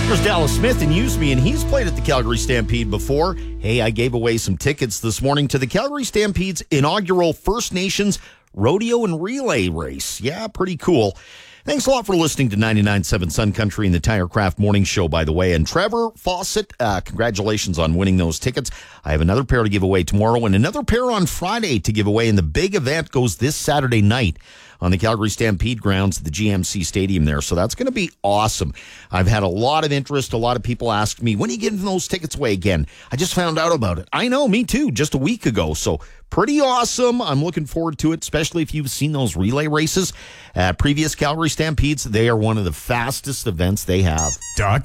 There's Dallas Smith and Use Me, and he's played at the Calgary Stampede before. Hey, I gave away some tickets this morning to the Calgary Stampede's inaugural First Nations Rodeo and Relay Race. Yeah, pretty cool. Thanks a lot for listening to 99.7 Sun Country and the TireCraft Morning Show, by the way. And Trevor Fawcett, congratulations on winning those tickets. I have another pair to give away tomorrow and another pair on Friday to give away. And the big event goes this Saturday night on the Calgary Stampede grounds at the GMC Stadium there. So that's going to be awesome. I've had a lot of interest. A lot of people ask me, when are you getting those tickets away again? I just found out about it. I know, me too, just a week ago. So pretty awesome. I'm looking forward to it, especially if you've seen those relay races at previous Calgary Stampedes. They are one of the fastest events they have. Duck,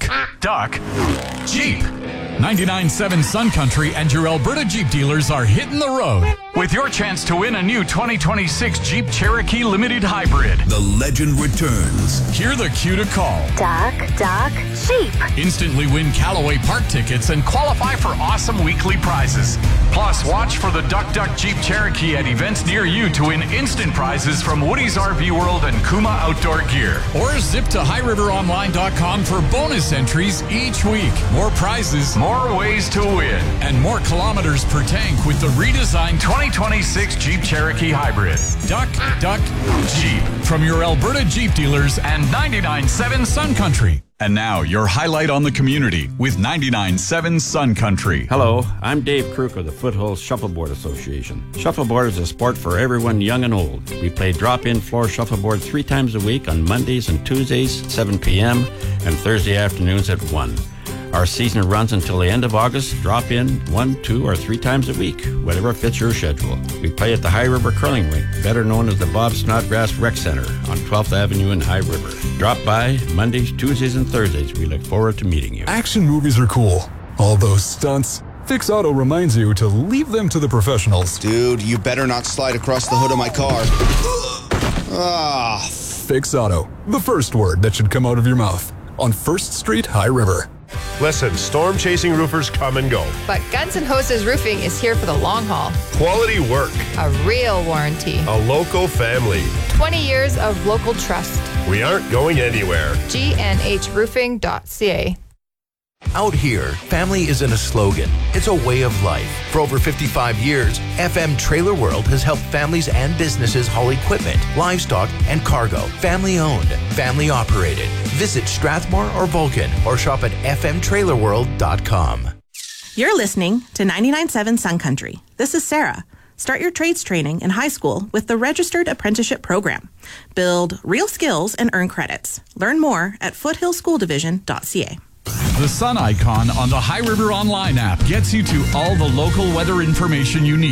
Jeep. 99.7 Sun Country and your Alberta Jeep dealers are hitting the road with your chance to win a new 2026 Jeep Cherokee Limited Hybrid. The legend returns. Hear the cue to call. Duck, Jeep. Instantly win Callaway Park tickets and qualify for awesome weekly prizes. Plus, watch for the Duck Jeep Cherokee at events near you to win instant prizes from Woody's RV World and Kuma Outdoor Gear. Or zip to highriveronline.com for bonus entries each week. More prizes, more ways to win, and more kilometers per tank with the redesigned 2026 Jeep Cherokee Hybrid. Duck, Jeep. From your Alberta Jeep dealers and 99.7 Sun Country. And now, your highlight on the community with 99.7 Sun Country. Hello, I'm Dave Kruk of the Foothills Shuffleboard Association. Shuffleboard is a sport for everyone young and old. We play drop-in floor shuffleboard 3 times a week on Mondays and Tuesdays, 7 p.m., and Thursday afternoons at 1. Our season runs until the end of August. Drop in 1, 2, or 3 times a week, whatever fits your schedule. We play at the High River Curling Rink, better known as the Bob Snodgrass Rec Center on 12th Avenue in High River. Drop by Mondays, Tuesdays, and Thursdays. We look forward to meeting you. Action movies are cool. All those stunts. Fix Auto reminds you to leave them to the professionals. Dude, you better not slide across the hood of my car. Fix Auto, the first word that should come out of your mouth. On 1st Street, High River. Listen, storm-chasing roofers come and go. But Guns N' Hoses Roofing is here for the long haul. Quality work. A real warranty. A local family. 20 years of local trust. We aren't going anywhere. GNHroofing.ca. Out here, family isn't a slogan, it's a way of life. For over 55 years, FM Trailer World has helped families and businesses haul equipment, livestock, and cargo. Family owned, family operated. Visit Strathmore or Vulcan or shop at fmtrailerworld.com. You're listening to 99.7 Sun Country. This is Sarah. Start your trades training in high school with the Registered Apprenticeship Program. Build real skills and earn credits. Learn more at foothillschooldivision.ca. The sun icon on the High River Online app gets you to all the local weather information you need.